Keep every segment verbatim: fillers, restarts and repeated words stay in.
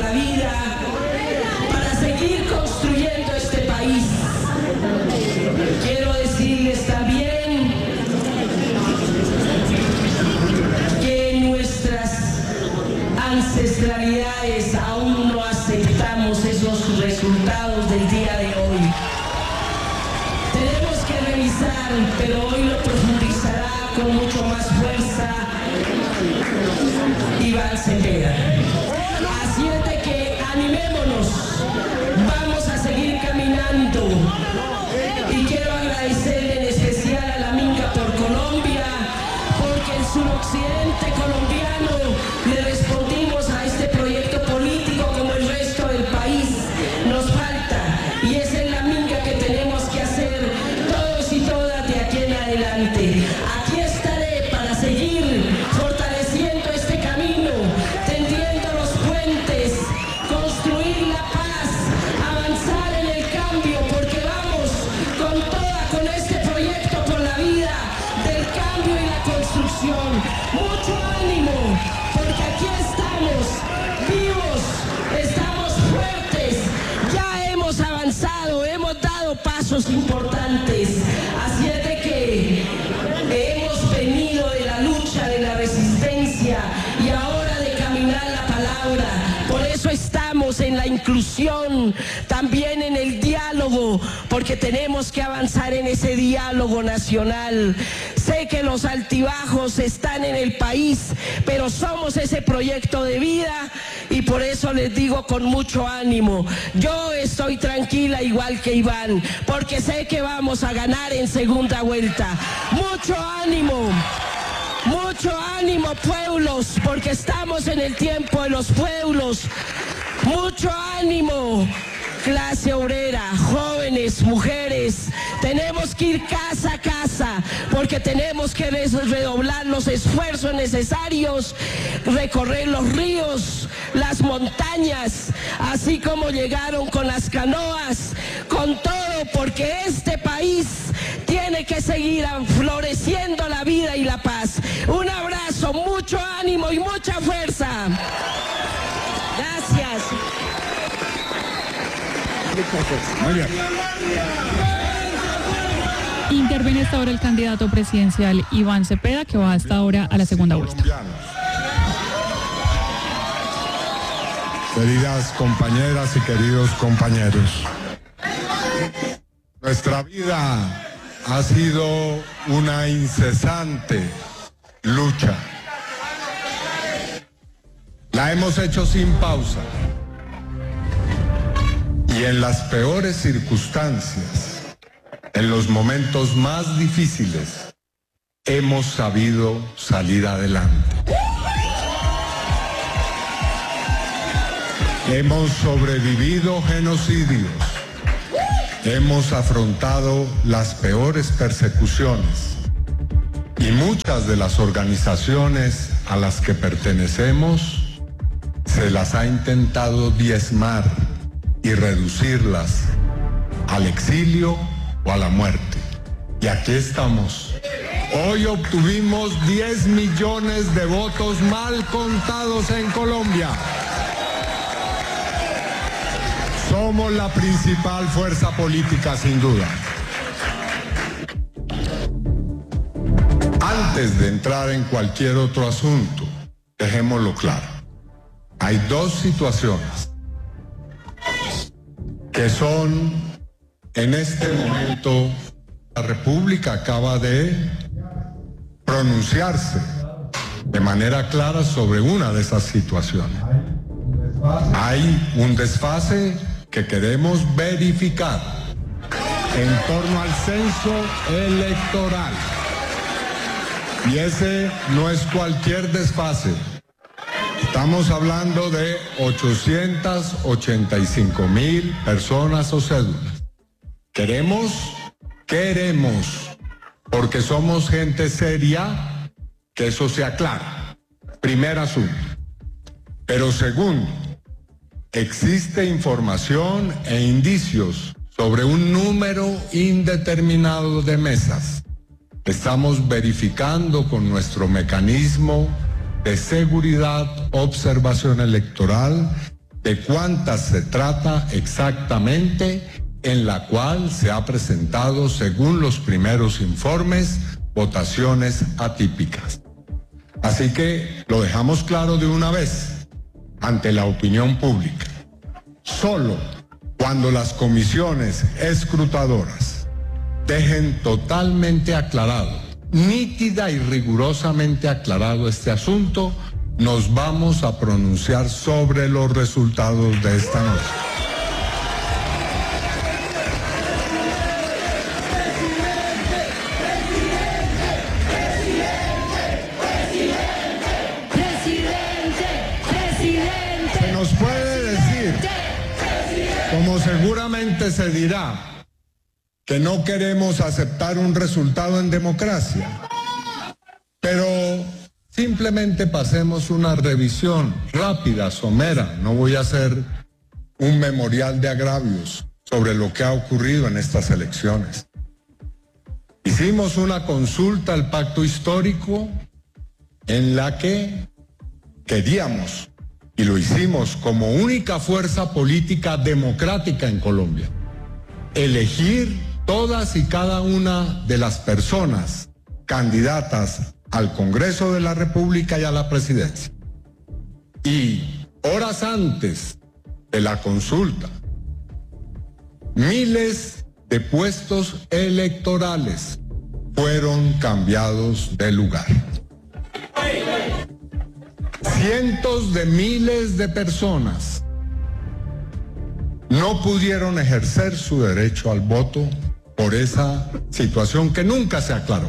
la vida, para seguir construyendo este país. Quiero decirles también que nuestras ancestralidades aún no aceptamos esos resultados del día de hoy. Tenemos que revisar, pero hoy lo profundizará con mucho más fuerza Iván Cepeda. Así es de que animémonos, vamos a seguir caminando. Y quiero agradecerle en especial a la Minga por Colombia, porque en suroccidente colombiano le respondimos a este proyecto político como el resto del país. Nos falta, y esa es la Minga que tenemos que hacer todos y todas de aquí en adelante. Aquí estaré para seguir fortaleciendo este camino, tendiendo los puentes, construir la paz, avanzar en el cambio, porque vamos con toda, con este proyecto por la vida del cambio y la construcción. Mucho ánimo, porque aquí estamos vivos, estamos fuertes, ya hemos avanzado, hemos dado pasos importantes. Así es de que hemos venido de la lucha, de la resistencia y ahora de caminar la palabra. Por eso estamos en la inclusión, también en el diálogo, porque tenemos que avanzar en ese diálogo nacional. Sé que los altibajos están en el país, pero somos ese proyecto de vida y por eso les digo con mucho ánimo. Yo estoy tranquila igual que Iván, porque sé que vamos a ganar en segunda vuelta. Mucho ánimo. Mucho ánimo, pueblos, porque estamos en el tiempo de los pueblos. Mucho ánimo, clase obrera, jóvenes, mujeres. Tenemos que ir casa a casa, porque tenemos que redoblar los esfuerzos necesarios, recorrer los ríos, las montañas, así como llegaron con las canoas, con todo, porque este país tiene que seguir floreciendo la vida y la paz. Un abrazo, mucho ánimo y mucha fuerza. Gracias. Muy bien. Interviene hasta ahora el candidato presidencial Iván Cepeda, que va hasta ahora a la segunda vuelta. Queridas compañeras y queridos compañeros, nuestra vida ha sido una incesante lucha. La hemos hecho sin pausa y en las peores circunstancias, en los momentos más difíciles, hemos sabido salir adelante. Hemos sobrevivido genocidios, hemos afrontado las peores persecuciones y muchas de las organizaciones a las que pertenecemos se las ha intentado diezmar y reducirlas al exilio o a la muerte. Y aquí estamos. Hoy obtuvimos diez millones de votos mal contados en Colombia. Somos la principal fuerza política, sin duda. Antes de entrar en cualquier otro asunto, dejémoslo claro. Hay dos situaciones que son, en este momento, la República acaba de pronunciarse de manera clara sobre una de esas situaciones. Hay un desfase que queremos verificar en torno al censo electoral. Y ese no es cualquier desfase. Estamos hablando de ochocientas ochenta y cinco mil personas o cédulas. Queremos, queremos, porque somos gente seria, que eso se aclara. Primer asunto. Pero segundo, existe información e indicios sobre un número indeterminado de mesas. Estamos verificando con nuestro mecanismo de seguridad, observación electoral, de cuántas se trata exactamente, en la cual se ha presentado, según los primeros informes, votaciones atípicas. Así que lo dejamos claro de una vez ante la opinión pública. Solo cuando las comisiones escrutadoras dejen totalmente aclarado, nítida y rigurosamente aclarado este asunto, nos vamos a pronunciar sobre los resultados de esta noche. Se nos puede decir, como seguramente se dirá, que no queremos aceptar un resultado en democracia, pero simplemente pasemos una revisión rápida, somera. No voy a hacer un memorial de agravios sobre lo que ha ocurrido en estas elecciones. Hicimos una consulta al pacto histórico en la que queríamos, y lo hicimos como única fuerza política democrática en Colombia, elegir todas y cada una de las personas candidatas al Congreso de la República y a la presidencia. Y horas antes de la consulta, miles de puestos electorales fueron cambiados de lugar. Cientos de miles de personas no pudieron ejercer su derecho al voto por esa situación que nunca se aclaró.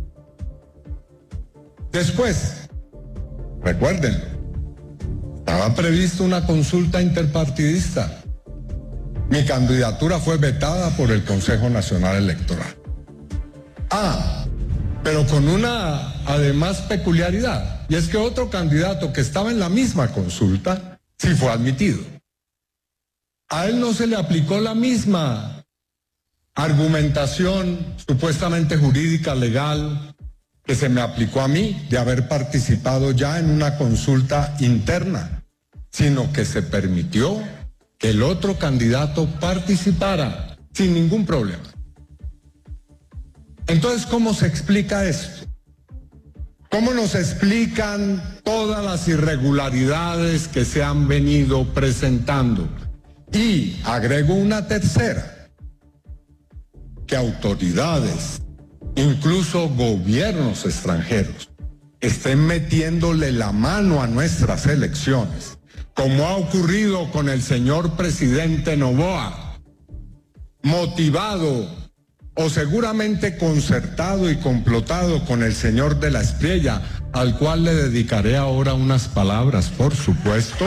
Después, recuerden, estaba prevista una consulta interpartidista. Mi candidatura fue vetada por el Consejo Nacional Electoral. Ah, pero con una, además, peculiaridad, y es que otro candidato que estaba en la misma consulta sí fue admitido. A él no se le aplicó la misma argumentación supuestamente jurídica, legal, que se me aplicó a mí de haber participado ya en una consulta interna, sino que se permitió que el otro candidato participara sin ningún problema. Entonces, ¿cómo se explica esto? ¿Cómo nos explican todas las irregularidades que se han venido presentando? Y agrego una tercera, que autoridades, incluso gobiernos extranjeros, estén metiéndole la mano a nuestras elecciones, como ha ocurrido con el señor presidente Noboa, motivado o seguramente concertado y complotado con el señor de la Espriella, al cual le dedicaré ahora unas palabras, por supuesto.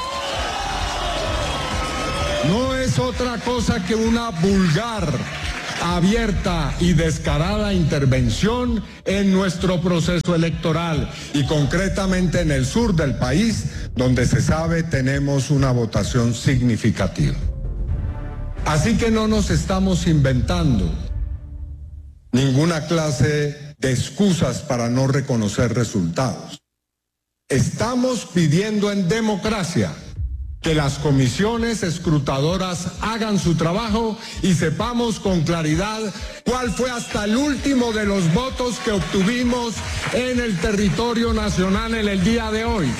No es otra cosa que una vulgar, abierta y descarada intervención en nuestro proceso electoral y concretamente en el sur del país, donde se sabe tenemos una votación significativa. Así que no nos estamos inventando ninguna clase de excusas para no reconocer resultados. Estamos pidiendo en democracia que las comisiones escrutadoras hagan su trabajo y sepamos con claridad cuál fue hasta el último de los votos que obtuvimos en el territorio nacional en el día de hoy.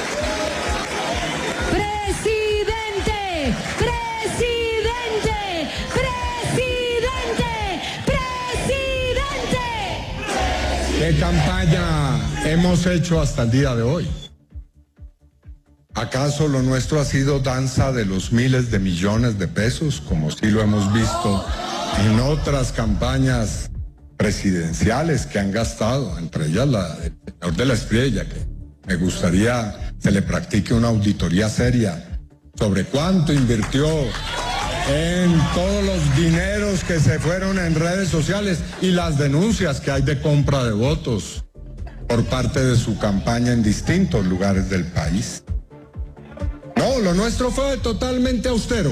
¡Presidente! ¡Presidente! ¡Presidente! ¡Presidente! ¿Qué campaña hemos hecho hasta el día de hoy? ¿Acaso lo nuestro ha sido danza de los miles de millones de pesos, como sí lo hemos visto en otras campañas presidenciales que han gastado, entre ellas la del señor de la Espriella, que me gustaría se le practique una auditoría seria sobre cuánto invirtió en todos los dineros que se fueron en redes sociales y las denuncias que hay de compra de votos por parte de su campaña en distintos lugares del país? No, lo nuestro fue totalmente austero.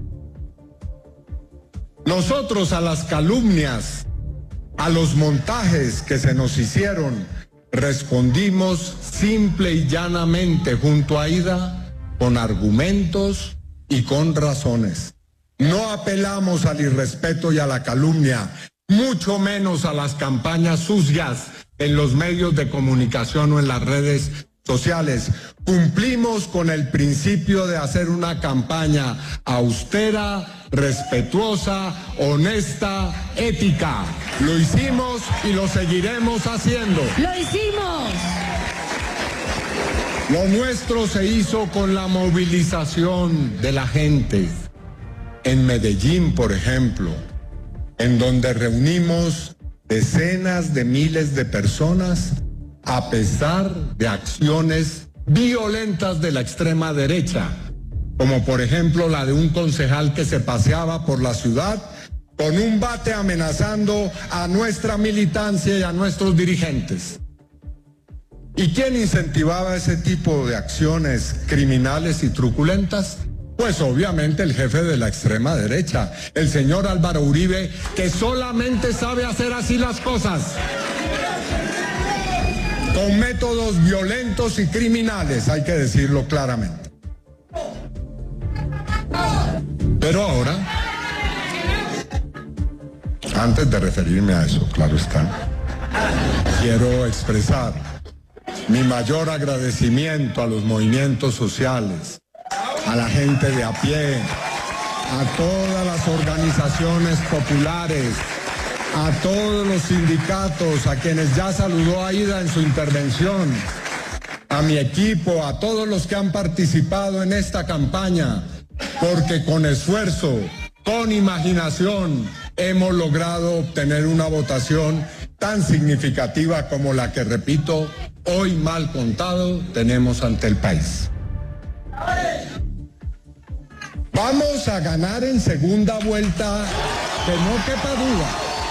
Nosotros a las calumnias, a los montajes que se nos hicieron, respondimos simple y llanamente junto a Aida con argumentos y con razones. No apelamos al irrespeto y a la calumnia, mucho menos a las campañas sucias en los medios de comunicación o en las redes sociales. Cumplimos con el principio de hacer una campaña austera, respetuosa, honesta, ética. Lo hicimos y lo seguiremos haciendo. ¡Lo hicimos! Lo nuestro se hizo con la movilización de la gente. En Medellín, por ejemplo, en donde reunimos decenas de miles de personas a pesar de acciones violentas de la extrema derecha, como por ejemplo la de un concejal que se paseaba por la ciudad con un bate amenazando a nuestra militancia y a nuestros dirigentes. ¿Y quién incentivaba ese tipo de acciones criminales y truculentas? Pues obviamente el jefe de la extrema derecha, el señor Álvaro Uribe, que solamente sabe hacer así las cosas, con métodos violentos y criminales, hay que decirlo claramente. Pero ahora, antes de referirme a eso, claro está, quiero expresar mi mayor agradecimiento a los movimientos sociales, a la gente de a pie, a todas las organizaciones populares, a todos los sindicatos, a quienes ya saludó Aida en su intervención, a mi equipo, a todos los que han participado en esta campaña, porque con esfuerzo, con imaginación, hemos logrado obtener una votación tan significativa como la que, repito, hoy mal contado tenemos ante el país. Vamos a ganar en segunda vuelta, que no quepa duda.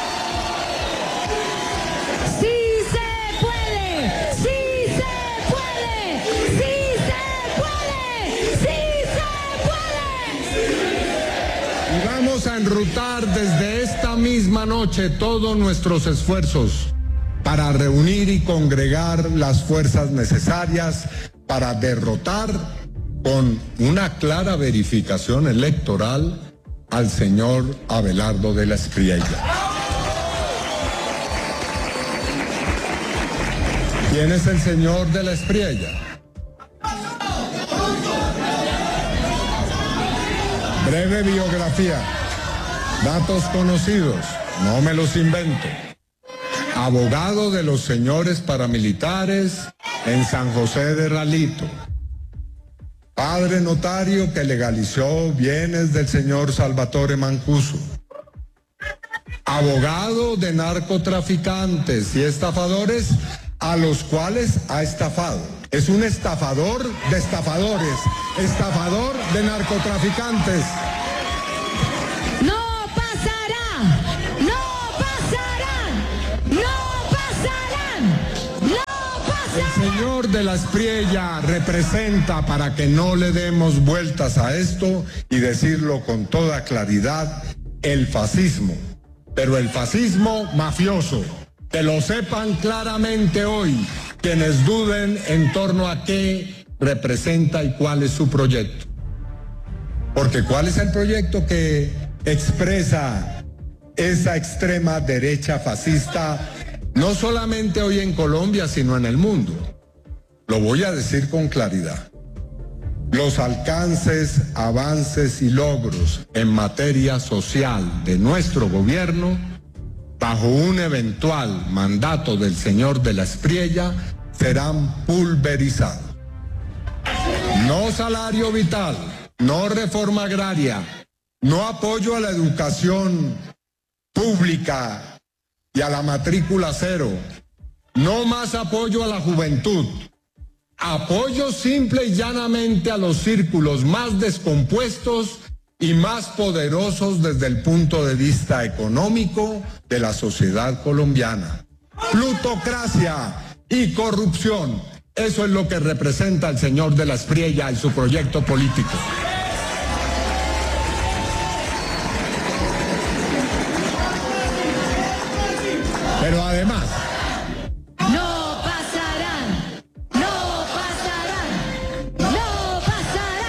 ¡Sí se puede! ¡Sí se puede! ¡Sí se puede! ¡Sí se puede! Y vamos a enrutar desde esta misma noche todos nuestros esfuerzos para reunir y congregar las fuerzas necesarias para derrotar con una clara verificación electoral al señor Abelardo de la Espriella. ¿Quién es el señor de la Espriella? Breve biografía, datos conocidos, no me los invento. Abogado de los señores paramilitares en San José de Ralito. Padre notario que legalizó bienes del señor Salvatore Mancuso. Abogado de narcotraficantes y estafadores a los cuales ha estafado. Es un estafador de estafadores, estafador de narcotraficantes. ¡No pasará! ¡No pasarán! ¡No pasarán! ¡No pasarán! El señor de la Espriella representa, para que no le demos vueltas a esto y decirlo con toda claridad, el fascismo, pero el fascismo mafioso. Que lo sepan claramente hoy quienes duden en torno a qué representa y cuál es su proyecto. Porque ¿cuál es el proyecto que expresa esa extrema derecha fascista, no solamente hoy en Colombia, sino en el mundo? Lo voy a decir con claridad. Los alcances, avances y logros en materia social de nuestro gobierno, bajo un eventual mandato del señor de la Espriella, serán pulverizados. No salario vital, no reforma agraria, no apoyo a la educación pública y a la matrícula cero, no más apoyo a la juventud, apoyo simple y llanamente a los círculos más descompuestos y más poderosos desde el punto de vista económico de la sociedad colombiana. Plutocracia y corrupción, eso es lo que representa el señor de la Espriella y su proyecto político. Pero además, ¡No pasarán! ¡No pasarán! ¡No pasarán!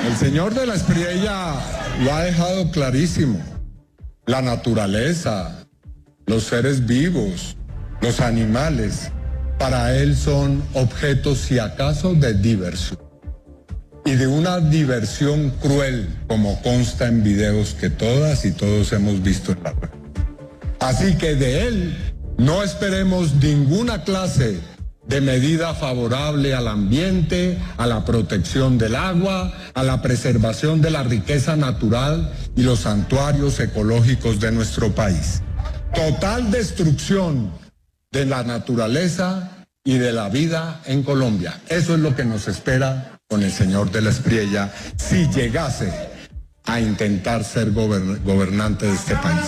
El señor de la Espriella lo ha dejado clarísimo. La naturaleza, los seres vivos, los animales, para él son objetos, si acaso, de diversión. Y de una diversión cruel, como consta en videos que todas y todos hemos visto en la red. Así que de él no esperemos ninguna clase de medida favorable al ambiente, a la protección del agua, a la preservación de la riqueza natural y los santuarios ecológicos de nuestro país. Total destrucción de la naturaleza y de la vida en Colombia. Eso es lo que nos espera con el señor de la Espriella si llegase a intentar ser gobern- gobernante de este país.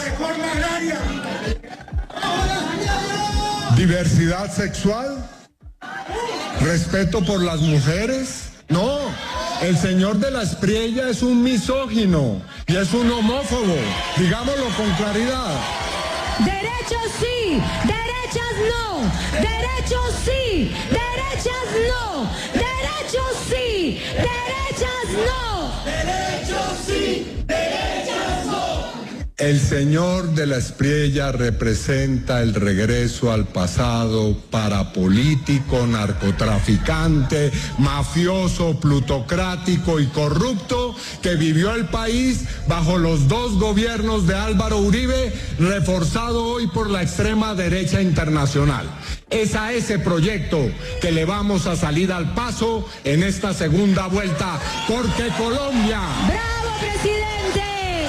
Diversidad sexual, respeto por las mujeres. No, el señor de la Espriella es un misógino y es un homófobo, digámoslo con claridad. Derechos sí, derechas no, derechos sí, derechas no, derechos sí, derechas no. Derechos sí, derechas no. El señor de la Espriella representa el regreso al pasado parapolítico, narcotraficante, mafioso, plutocrático y corrupto que vivió el país bajo los dos gobiernos de Álvaro Uribe, reforzado hoy por la extrema derecha internacional. Es a ese proyecto que le vamos a salir al paso en esta segunda vuelta, porque Colombia... ¡Bravo, presidente!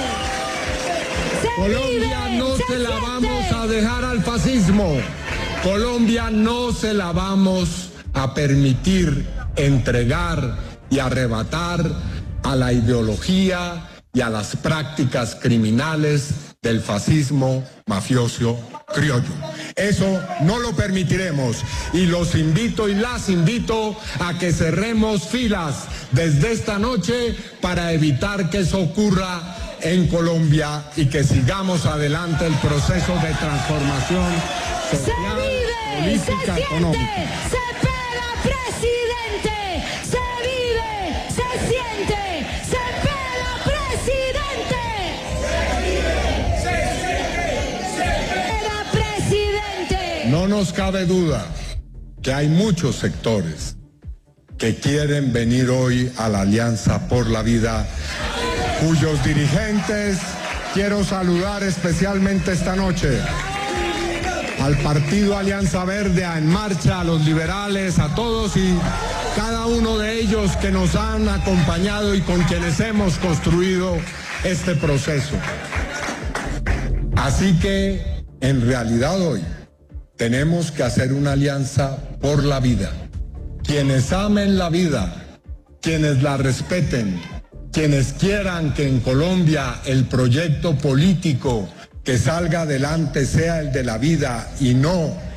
Colombia no se la vamos a dejar al fascismo. Colombia no se la vamos a permitir entregar y arrebatar a la ideología y a las prácticas criminales del fascismo mafioso criollo. Eso no lo permitiremos y los invito y las invito a que cerremos filas desde esta noche para evitar que eso ocurra en Colombia y que sigamos adelante el proceso de transformación social, Se vive, política, se siente, económica. se pega, presidente. Se vive, se siente, se pega, presidente. Se vive, se siente, se pega, presidente. No nos cabe duda que hay muchos sectores que quieren venir hoy a la Alianza por la Vida, cuyos dirigentes quiero saludar especialmente esta noche. Al Partido Alianza Verde, a En Marcha, a los liberales, a todos y cada uno de ellos que nos han acompañado y con quienes hemos construido este proceso. Así que, en realidad hoy, tenemos que hacer una alianza por la vida. Quienes amen la vida, quienes la respeten, quienes quieran que en Colombia el proyecto político que salga adelante sea el de la vida y no